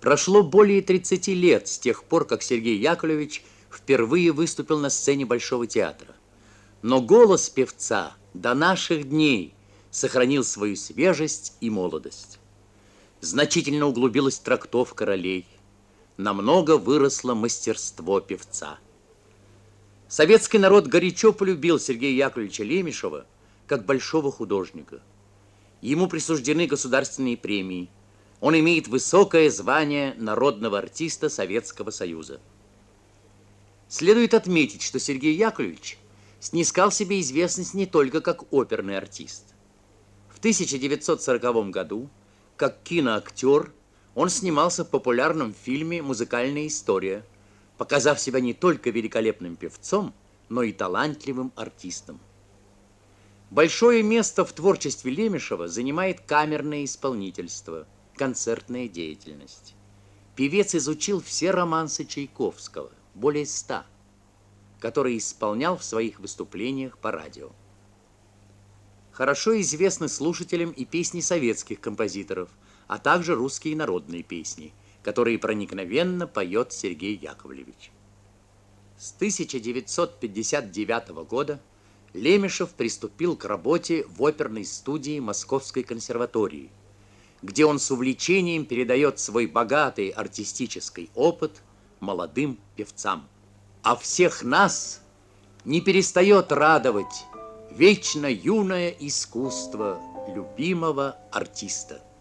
Прошло более 30 лет с тех пор, как Сергей Яковлевич впервые выступил на сцене Большого театра. Но голос певца до наших дней сохранил свою свежесть и молодость. Значительно углубилась трактовка ролей, намного выросло мастерство певца. Советский народ горячо полюбил Сергея Яковлевича Лемешева как большого художника. Ему присуждены государственные премии. Он имеет высокое звание народного артиста Советского Союза. Следует отметить, что Сергей Яковлевич снискал себе известность не только как оперный артист. В 1940 году, как киноактер, он снимался в популярном фильме «Музыкальная история», показав себя не только великолепным певцом, но и талантливым артистом. Большое место в творчестве Лемешева занимает камерное исполнительство, концертная деятельность. Певец изучил все романсы Чайковского, более 100, которые исполнял в своих выступлениях по радио. Хорошо известны слушателям и песни советских композиторов, а также русские народные песни, которые проникновенно поет Сергей Яковлевич. С 1959 года Лемешев приступил к работе в оперной студии Московской консерватории, где он с увлечением передает свой богатый артистический опыт молодым певцам. А всех нас не перестает радовать вечно юное искусство любимого артиста.